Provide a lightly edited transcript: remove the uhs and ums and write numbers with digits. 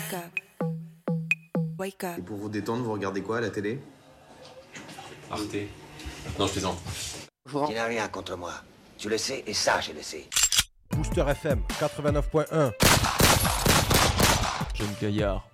Wake up. Wake up. Et pour vous détendre, vous regardez quoi à la télé? Arte. Non, je plaisante. Tu n'as rien contre moi. Tu le sais, et ça, je le sais. Booster FM 89.1. Jeune Gaillard.